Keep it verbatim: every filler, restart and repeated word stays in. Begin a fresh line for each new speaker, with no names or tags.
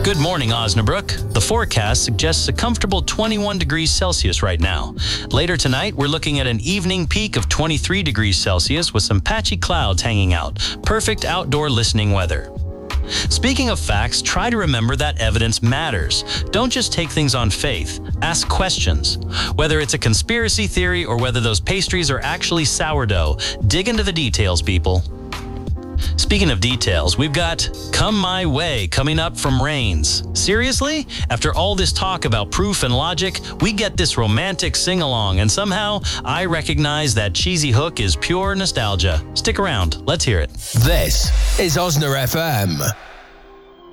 Good morning, Osnabrück. The forecast suggests a comfortable twenty-one degrees Celsius right now. Later tonight, we're looking at an evening peak of twenty-three degrees Celsius with some patchy clouds hanging out. Perfect outdoor listening weather. Speaking of facts, try to remember that evidence matters. Don't just take things on faith. Ask questions. Whether it's a conspiracy theory or whether those pastries are actually sourdough, dig into the details, people. Speaking of details, we've got Come My Way coming up from Rains. Seriously? After all this talk about proof and logic, we get this romantic sing-along, and somehow I recognize that cheesy hook is pure nostalgia. Stick around. Let's hear it.
This is Osna F M.